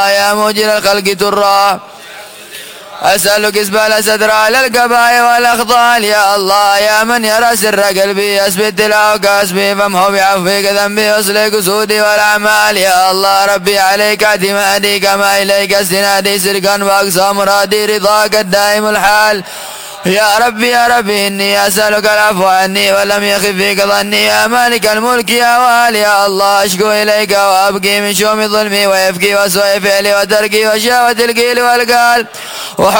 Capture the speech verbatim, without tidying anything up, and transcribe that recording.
يا موجل الخلق ترى أسألك إسبال ستر على القبائل والأخطال يا الله يا من يرى سر قلبي أثبت له كاسبي فامحو بعفوك ذنبي واصلح قصودي والأعمال يا الله ربي عليك اعتمادي كما إليك استنادي سرقا وأقصى مرادي رضاك الدائم الحال يا ربي يا ربي إني أسألك العفو عني ولم يخف فيك ظني يا مالك الملك يا والي يا الله أشكو إليك وأبكي من شوم ظلمي ويفكي وسوء فعلي وتركي وشهوة القيل والقال